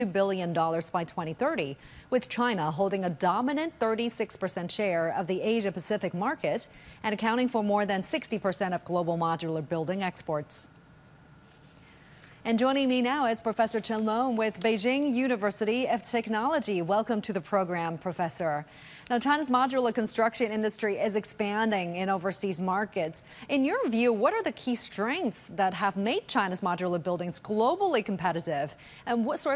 billion by 2030, with China holding a dominant 36% share of the Asia-Pacific market and accounting for more than 60% of global modular building exports. And joining me now is Professor Chen Long with Beijing University of Technology. Welcome to the program, Professor. Now, China's modular construction industry is expanding in overseas markets. In your view, what are the key strengths that have made China's modular buildings globally competitive? And what sort